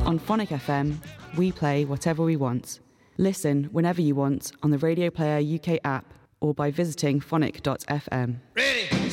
On Phonic FM, we play whatever we want. Listen whenever you want on the Radio Player UK app or by visiting phonic.fm. Ready,